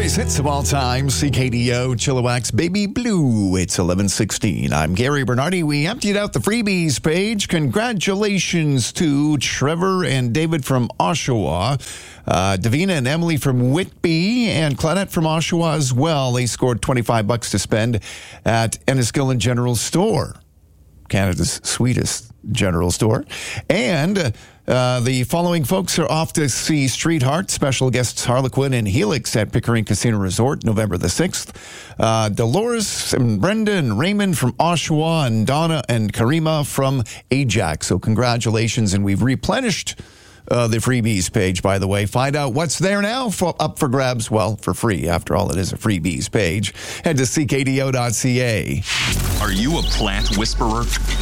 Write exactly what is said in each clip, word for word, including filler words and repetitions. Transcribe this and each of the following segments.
Greatest hits of all time, C K D O, Chilliwack's Baby Blue. It's eleven sixteen. I'm Gary Bernardi. We emptied out the freebies page. Congratulations to Trevor and David from Oshawa, uh, Davina and Emily from Whitby, and Claudette from Oshawa as well. They scored twenty-five bucks to spend at Enniskillen General Store, Canada's sweetest general store. And uh, the following folks are off to see Streetheart. Special guests Harlequin and Helix at Pickering Casino Resort, November the sixth. Uh, Dolores and Brenda and Raymond from Oshawa, and Donna and Karima from Ajax. So congratulations, and we've replenished Uh, the freebies page, by the way. Find out what's there now for, up for grabs. Well, for free. After all, it is a freebies page. Head to C K D O dot C A. Are you a plant whisperer?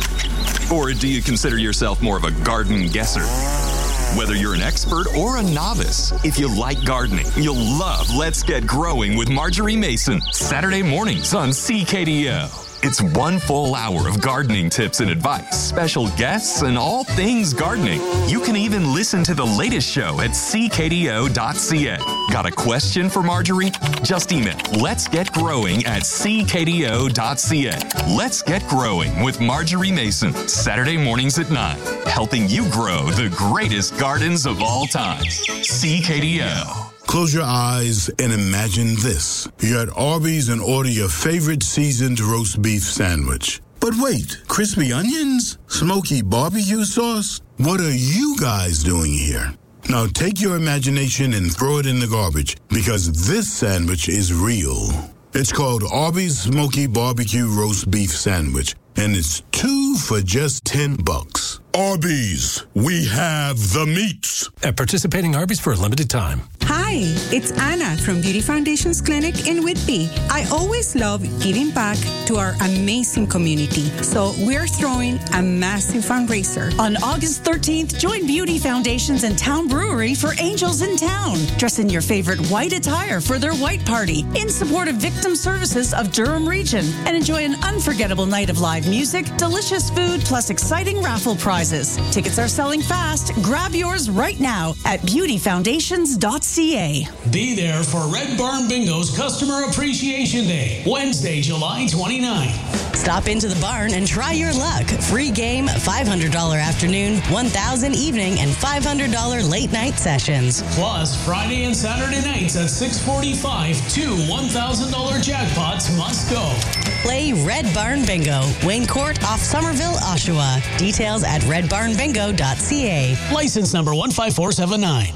Or do you consider yourself more of a garden guesser? Whether you're an expert or a novice, if you like gardening, you'll love Let's Get Growing with Marjorie Mason. Saturday mornings on C K D O. It's one full hour of gardening tips and advice, special guests, and all things gardening. You can even listen to the latest show at C K D O dot C A. Got a question for Marjorie? Just email Let's Get Growing at C K D O dot C A. Let's Get Growing with Marjorie Mason, Saturday mornings at nine, helping you grow the greatest gardens of all time. C K D O. Close your eyes and imagine this. You're at Arby's and order your favorite seasoned roast beef sandwich. But wait, crispy onions? Smoky barbecue sauce? What are you guys doing here? Now take your imagination and throw it in the garbage, because this sandwich is real. It's called Arby's Smoky Barbecue Roast Beef Sandwich, and it's two for just ten bucks. Arby's, we have the meats. At participating Arby's for a limited time. Hi, it's Anna from Beauty Foundations Clinic in Whitby. I always love giving back to our amazing community, so we're throwing a massive fundraiser. On August thirteenth, join Beauty Foundations and Town Brewery for Angels in Town. Dress in your favorite white attire for their white party in support of Victim Services of Durham Region, and enjoy an unforgettable night of live music, delicious food, plus exciting raffle prizes. Tickets are selling fast. Grab yours right now at beauty foundations dot C A. Be there for Red Barn Bingo's Customer Appreciation Day, Wednesday, July twenty-ninth. Stop into the barn and try your luck. Free game, five hundred dollars afternoon, one thousand dollars evening, and five hundred dollars late night sessions. Plus, Friday and Saturday nights at six forty-five, two one thousand dollars jackpots must go. Play Red Barn Bingo, Wayne Court off Somerville, Oshawa. Details at red barn bingo dot C A. License number one five four seven nine.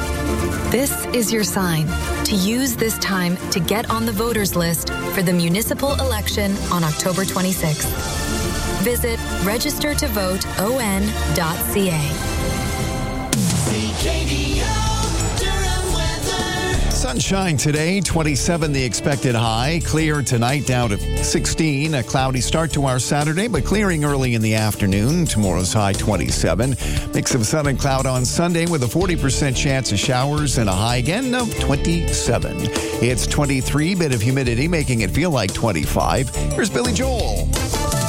This is your sign to use this time to get on the voters list for the municipal election on October twenty-sixth. Visit register to vote O N dot C A. C K D O. Sunshine today, twenty-seven the expected high. Clear tonight, down to sixteen. A cloudy start to our Saturday, but clearing early in the afternoon. Tomorrow's high, twenty-seven. Mix of sun and cloud on Sunday with a forty percent chance of showers and a high again of twenty-seven. It's twenty-three, bit of humidity, making it feel like twenty-five. Here's Billy Joel.